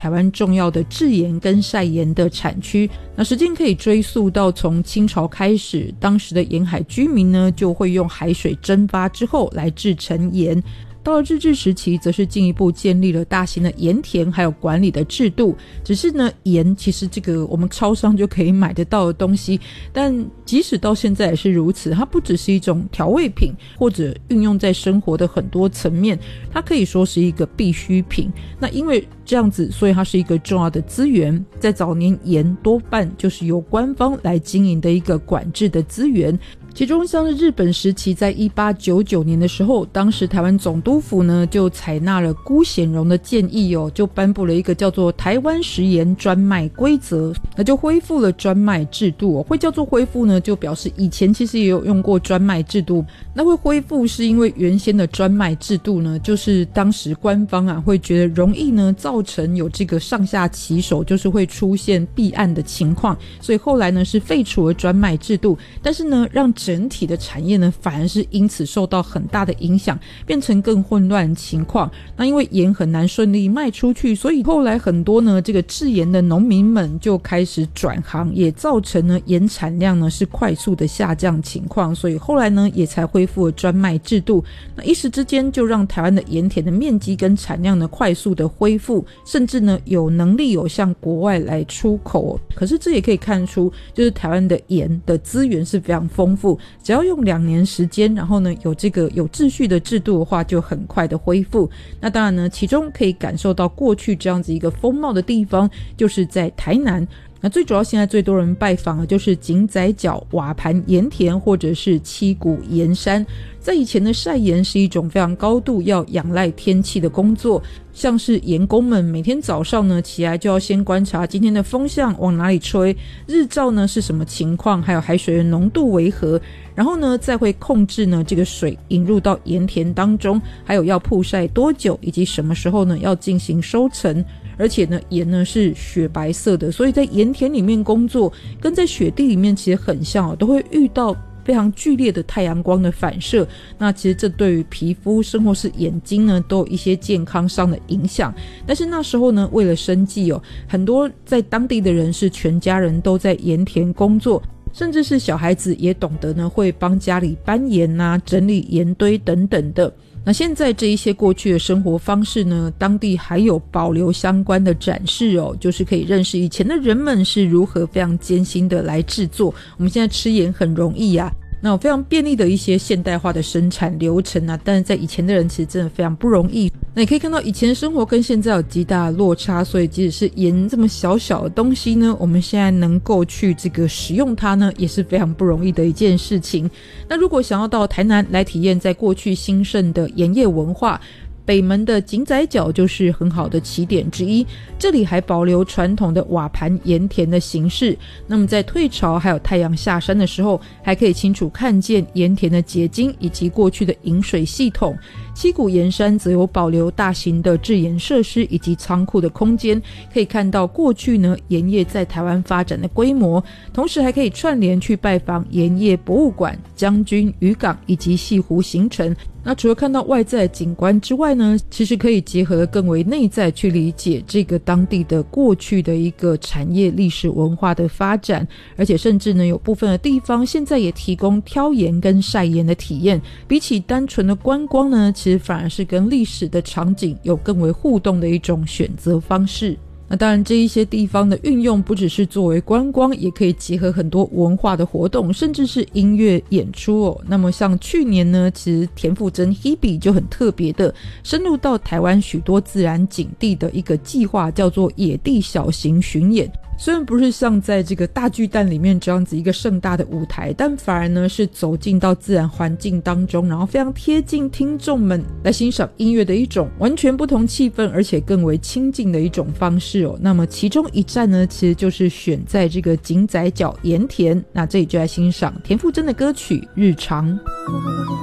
台湾重要的制盐跟晒盐的产区。那时间可以追溯到从清朝开始，当时的沿海居民呢就会用海水蒸发之后来制成盐。到了日治时期则是进一步建立了大型的盐田还有管理的制度。只是呢，盐其实这个我们超商就可以买得到的东西，但即使到现在也是如此，它不只是一种调味品，或者运用在生活的很多层面，它可以说是一个必需品。那因为这样子，所以它是一个重要的资源。在早年，盐多半就是由官方来经营的一个管制的资源。其中像是日本时期在1899年的时候，当时台湾总督府呢就采纳了辜显荣的建议就颁布了一个叫做台湾食盐专卖规则，那就恢复了专卖制度会叫做恢复呢，就表示以前其实也有用过专卖制度。那会恢复是因为原先的专卖制度呢，就是当时官方会觉得容易呢造成有这个上下其手，就是会出现弊案的情况，所以后来呢是废除了专卖制度，但是呢让整体的产业呢反而是因此受到很大的影响，变成更混乱的情况。那因为盐很难顺利卖出去，所以后来很多呢这个制盐的农民们就开始转行，也造成呢盐产量呢是快速的下降情况，所以后来呢也才恢复了专卖制度。那一时之间就让台湾的盐田的面积跟产量呢快速的恢复，甚至呢有能力向国外来出口可是这也可以看出，就是台湾的盐的资源是非常丰富，只要用2年时间，然后呢有这个有秩序的制度的话，就很快的恢复。那当然呢，其中可以感受到过去这样子一个风貌的地方，就是在台南。那最主要现在最多人拜访的就是井仔角瓦盘盐田或者是七股盐山。在以前的晒盐是一种非常高度要仰赖天气的工作，像是盐工们每天早上呢起来就要先观察今天的风向往哪里吹，日照呢是什么情况，还有海水的浓度为何，然后呢再会控制呢这个水引入到盐田当中，还有要曝晒多久，以及什么时候呢要进行收成。而且呢盐呢是雪白色的，所以在盐田里面工作跟在雪地里面其实很像都会遇到非常剧烈的太阳光的反射。那其实这对于皮肤甚或是眼睛呢都有一些健康上的影响。但是那时候呢为了生计很多在当地的人是全家人都在盐田工作，甚至是小孩子也懂得呢会帮家里搬盐整理盐堆等等的。那现在这一些过去的生活方式呢，当地还有保留相关的展示就是可以认识以前的人们是如何非常艰辛的来制作。我们现在吃盐很容易那有非常便利的一些现代化的生产流程但是在以前的人其实真的非常不容易。那你可以看到以前的生活跟现在有极大的落差，所以即使是盐这么小小的东西呢，我们现在能够去这个使用它呢，也是非常不容易的一件事情。那如果想要到台南来体验在过去兴盛的盐业文化，北门的井仔角就是很好的起点之一，这里还保留传统的瓦盘盐田的形式。那么在退潮还有太阳下山的时候，还可以清楚看见盐田的结晶以及过去的引水系统。七股盐山则有保留大型的制盐设施以及仓库的空间，可以看到过去呢盐业在台湾发展的规模，同时还可以串联去拜访盐业博物馆、将军渔港以及西湖行程。那除了看到外在景观之外呢，其实可以结合更为内在去理解这个当地的过去的一个产业历史文化的发展，而且甚至呢有部分的地方现在也提供挑盐跟晒盐的体验，比起单纯的观光呢，其实反而是跟历史的场景有更为互动的一种选择方式。那当然这一些地方的运用不只是作为观光，也可以结合很多文化的活动，甚至是音乐演出那么像去年呢，其实田馥甄 Hebe 就很特别的深入到台湾许多自然景地的一个计划，叫做野地小型巡演。虽然不是像在这个大巨蛋里面这样子一个盛大的舞台，但反而呢是走进到自然环境当中，然后非常贴近听众们来欣赏音乐的一种完全不同气氛而且更为亲近的一种方式那么其中一站呢，其实就是选在这个井仔角盐田。那这里就来欣赏田馥甄的歌曲《日常》。